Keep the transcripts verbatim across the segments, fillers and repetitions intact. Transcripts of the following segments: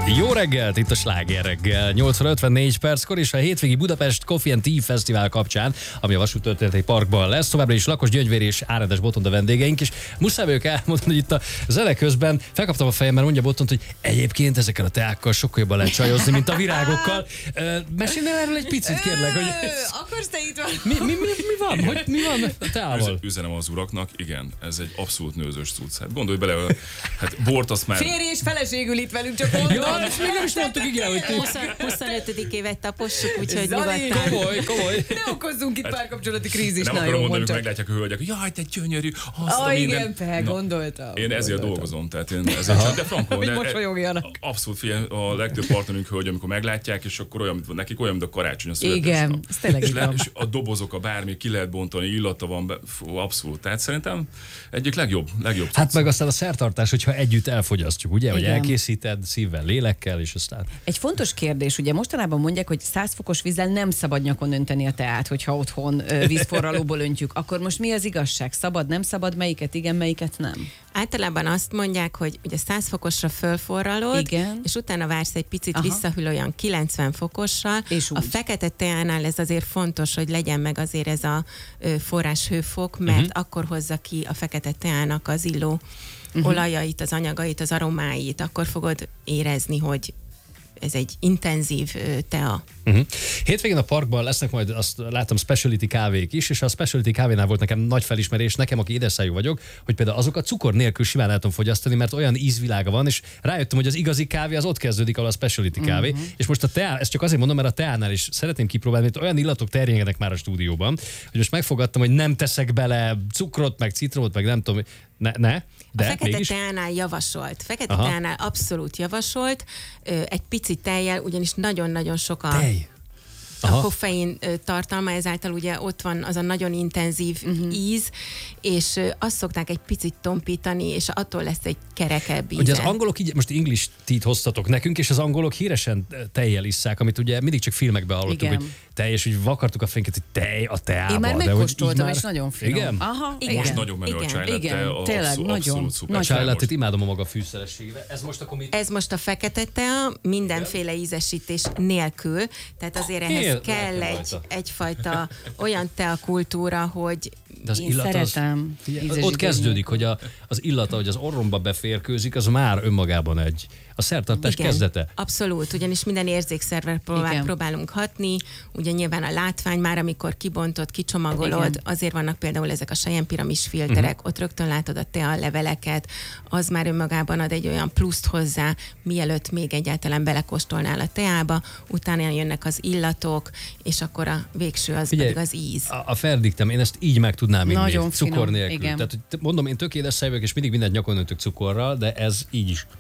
Jó reggelt, itt a Sláger reggel. nyolc óra ötvennégy perckor, és a hétvégi Budapest Coffee and Tea Fesztivál kapcsán, ami a Vasúttörténeti Parkban lesz, továbbra is Lakos Gyöngyvér és Árades Botond a vendégeink, és muszáj vagyok elmondani, hogy itt a zene közben felkaptam a fejem, mert mondja Botond, hogy egyébként ezekkel a teákkal sokkal jobban lehet csajozni, mint a virágokkal. Mesélnél erről egy picit, kérlek, hogy... Akarsz te itt van? Mi, mi, mi, mi van? Hogy, mi van a teával? Üzenem az uraknak, igen, ez egy abszolút nőzős cucc. Hát gondolj bele, hát bort azt már... Férj és feleségül itt velünk, csak mondom. Jó, ezt még nem is mondtuk, igen, hogy ti... huszonötödikévet tapossuk, úgyhogy Zali, nyugodtan. Komoly, komoly. Ne okozzunk itt párkapcsolati krízis. Nem Na akarom jó, mondani, mondd hogy csak. meglátják a hölgyek, hogy jaj, te gyönyörű, azt a Ah, minden. igen, te, Na, gondoltam. Én ezért gondoltam. dolgozom, tehát én ezért csak, de frankon, Hogy de- mosolyogjanak. abszolút figyelj, a legtöbb partnerünk hölgy, amikor meglátják, és akkor olyan, mint nekik olyan, mint a karácsony a születésnap. Igen, ez tényleg és, így le, van. és a dobozok, a bármi, ki lehet bontani, illata van, be, fú, abszolút. Tehát szerintem egyik legjobb, legjobb Hát cucc. meg aztán a szertartás, hogyha együtt elfogyasztjuk, ugye? Hogy Igen. elkészíted szívvel, lélekkel, és aztán... Egy fontos kérdés, ugye mostanában mondják, hogy száz fokos vízzel nem szabad nyakon önteni a teát, hogyha otthon ö, vízforralóból öntjük. Akkor most mi az igazság? Szabad, nem szabad? Melyiket igen, melyiket nem? Általában azt mondják, hogy ugye száz fokosra fölforralod, Igen. és utána vársz egy picit, Aha. visszahűl olyan kilencven fokossal. És a úgy. fekete teánál ez azért fontos, hogy legyen meg azért ez a ö, forrás hőfok, mert uh-huh. akkor hozza ki a fekete teának az illó uh-huh. olajait, az anyagait, az aromáit, akkor fogod érezni, hogy ez egy intenzív ö, tea. Uh-huh. Hétvégén a parkban lesznek majd, azt láttam, specialty kávék is, és a specialty kávénál volt nekem nagy felismerés, nekem, aki édesszájú vagyok, hogy például azokat cukor nélkül simán el tudom fogyasztani, mert olyan ízvilága van, és rájöttem, hogy az igazi kávé az ott kezdődik, ahol a specialty kávé. Uh-huh. És most a teá, ezt csak azért mondom, mert a teánál is szeretném kipróbálni, mert olyan illatok terjengenek már a stúdióban, hogy most megfogadtam, hogy nem teszek bele cukrot, meg citromot, meg nem tudom, ne, ne de a fekete mégis. teánál javasolt. Fekete Aha. teánál abszolút javasolt. Ö, egy pici tejjel, ugyanis nagyon-nagyon sok a, Tej. a Aha. koffein ö, tartalma, ezáltal ugye ott van az a nagyon intenzív uh-huh. íz, és ö, azt szokták egy picit tompítani, és attól lesz egy kerekebb íze. Ugye az angolok így, most English tea-t hoztatok nekünk, és az angolok híresen tejjel isszák, amit ugye mindig csak filmekben hallottuk, Igen. hogy tej, és úgy vakartuk a fenket, hogy tej a teába. Én már de hogy így megkóstoltam, már... és nagyon finom. Igen? Aha, Igen. Most nagyon menő a Igen. chai latte, Igen, a- tényleg, abszolút, nagyon. abszolút szuper. Nagy A chai Most- latte-t imádom a maga fűszerességével. Ez most akkor mit? Ez most a fekete tea, mindenféle ízesítés nélkül, tehát azért ehhez Miért? kell Lelkem egy, rajta. egyfajta olyan tea kultúra, hogy De az én illat az, szeretem Figyelj, ízesíteni. ott kezdődik, hogy a, az illata, hogy az orromba beférkőzik, az már önmagában egy a szertartás Igen, kezdete. abszolút, ugyanis minden érzékszervre próbál, Igen. próbálunk hatni, ugye nyilván a látvány már, amikor kibontod, kicsomagolod, Igen. azért vannak például ezek a selyempiramis filterek, uh-huh. ott rögtön látod a tea leveleket, az már önmagában ad egy olyan pluszt hozzá, mielőtt még egyáltalán belekóstolnál a teába, utána jönnek az illatok, és akkor a végső az Figyelj, pedig az íz. A, a verdiktem, én ezt így meg tudnám inni, Nagyon cukor finom, nélkül. igen. Tehát hogy mondom, én tök édes szájú vagyok, és mindig mindent nyakon öntök cukorral, de ez így is.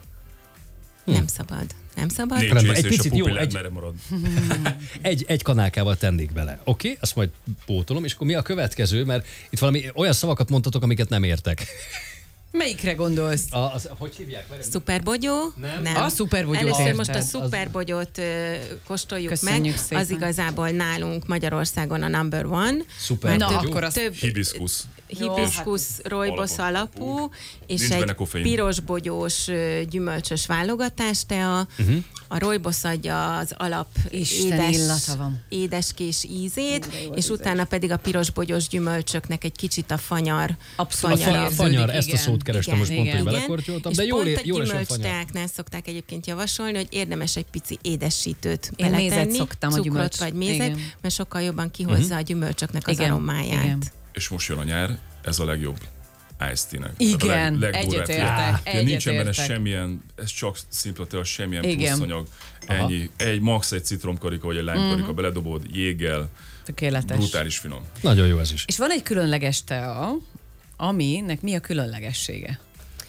Nem szabad. Nem szabad? Négy Rendben, csésze egy és a picit jó, pupillák egy- merre marad. Egy, egy kanálkával tennék bele. Oké, okay? Azt majd pótolom, és akkor mi a következő, mert itt valami olyan szavakat mondtatok, amiket nem értek. Melyikre gondolsz? A, az, hogy hívják? Várjál. Szuperbogyó? Nem. A szuperbogyót Először érted. most a Az- szuperbogyót ö, kóstoljuk Köszönjük meg. szépen. Az igazából nálunk Magyarországon a number one. Szuper. Már Na, több, akkor azt- több Hibiszkusz. hibiskusz rojbosz Alapú. alapú, és Nincs benne egy koffein. pirosbogyós ö, gyümölcsös válogatás tea. Uh-huh. A rojbosz adja az alap Isten édes, illata van. édeskés ízét, Ú, de jó az és ízes. utána pedig a pirosbogyós gyümölcsöknek egy kicsit a fanyar. Abszolút A, fanyar fa, a érződik, fanyar, ezt a igen. szót kerestem, Igen, most pont, hogy igen. belekortyoltam, és de jól, pont é- a jól esem fanyar. gyümölcsteáknál szokták egyébként javasolni, hogy érdemes egy pici édesítőt Én mézet beletenni, szoktam a cukrot gyümölcs- vagy mézet, igen. mert sokkal jobban kihozza Mhm. a gyümölcsöknek az Igen, aromáját. igen. És most jön a nyár, ez a legjobb ice tea-nek. Igen, Tehát a leg, legdurvább egyetértek, tea. egyetértek. Nincsen benne semmilyen, ez csak szimpla tea, semmilyen Igen. pluszanyag. Ennyi. Egy max egy citromkarika vagy egy lánykarika, Mhm. beledobod jéggel, Tökéletes. brutális finom. Nagyon jó ez is. És van egy különleges tea, aminek mi a különlegessége?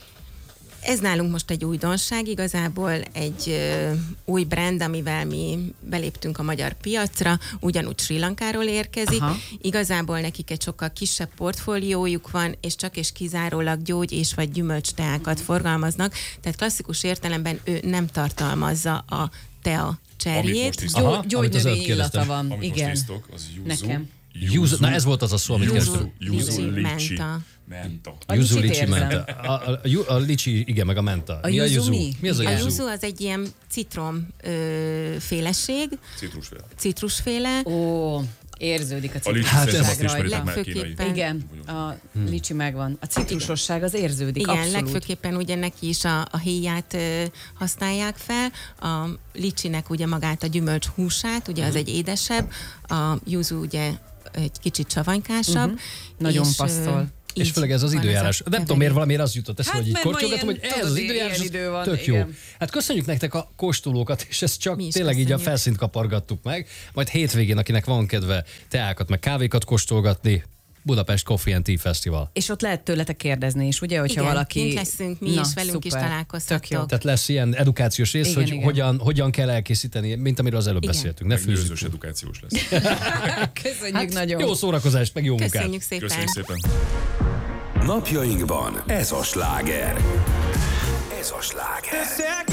Ez nálunk most egy újdonság, igazából egy ö, új brand, amivel mi beléptünk a magyar piacra, ugyanúgy Sri Lankáról érkezik. Aha. Igazából nekik egy sokkal kisebb portfóliójuk van, és csak és kizárólag gyógy- és vagy gyümölcsteákat forgalmaznak, tehát klasszikus értelemben ő nem tartalmazza a tea Amit cserjét. most isztok. Aha, Gyó- amit az gyógynövény előbb kérdeztem. illata van. Amit Igen. most isztok, az yuzu. Nekem. Yuzu, na ez volt az a szó, amit Yuzu, kezdtük. Yuzu, Yuzu, licsi. menta. Menta. A Yuzu, licsit licsi, érzem. menta. A, a, a, a licsi, igen, meg a menta. A mi a yuzu yuzu? mi? Mi az a A yuzu? yuzu az egy ilyen citrom ö, féleség, Citrusféle. citrusféle. Ó, érződik a A licsi Hát szerintem ez- azt ismeritek már Legfőképpen- kínai. Igen, a licsi megvan. A citrusosság az érződik, Igen, abszolút. legfőképpen ugye neki is a, a héját ö, használják fel, a licsinek ugye magát a gyümölcs húsát, ugye az egy édesebb, a yuzu ugye egy kicsit savanykásabb. Mhm. Nagyon és, ö, passzol. És így főleg ez az van időjárás. a Nem tudom, keverék. miért valamiért az jutott eszembe, Hát, hogy így mert ma kortyogatom, hogy ilyen, ez tudod, az ilyen időjárás, az idő van, tök jó. igen. Hát köszönjük nektek a kóstolókat, és ezt csak Mi is tényleg így a köszönjük. felszínt kapargattuk meg. Majd hétvégén, akinek van kedve teákat, meg kávékat kóstolgatni, Budapest Coffee and Tea Festival. És ott lehet tőletek kérdezni is, ugye, hogyha Igen, valaki... kint leszünk mi, és velünk is találkozhattok. Tök jó. Tehát lesz ilyen edukációs rész, Igen, hogy igen. Hogyan, hogyan kell elkészíteni, mint amiről az előbb Igen. beszéltünk. Ne Meg főzzük. győzős edukációs lesz. Köszönjük Hát, nagyon. jó szórakozást, meg jó munkát. Köszönjük szépen! Köszönjük szépen. Napjainkban ez a sláger. Ez a sláger.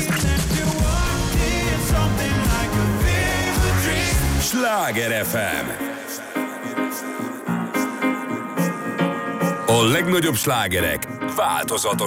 Sláger ef em. A legnagyobb slágerek változatos